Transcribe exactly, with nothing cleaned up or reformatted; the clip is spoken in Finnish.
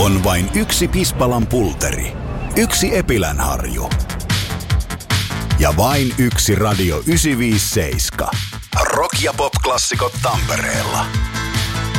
On vain yksi Pispalan pulteri, yksi Epilänharju ja vain yksi Radio yhdeksänsataaviisikymmentäseitsemän. Rock- ja pop-klassikot Tampereella.